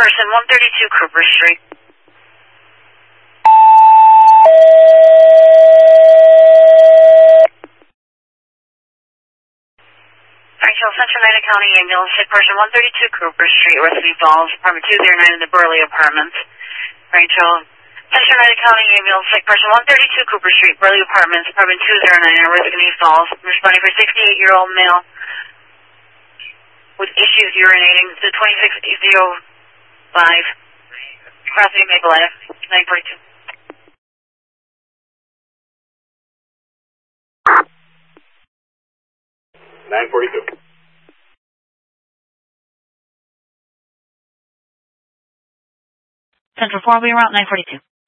person, 132 Cooper Street. Actual Central United County Ambulance, sick person, 132 Cooper Street, Risky Falls, apartment 209 in the Burley Apartments. Rachel, Central United County Ambulance, sick person, 132 Cooper Street, Burley Apartments, apartment 209 in Risky Falls. Responding for 68-year-old male with issues urinating to 26005, crossing Maple Ave, 942. 942. Central 4, we route 942.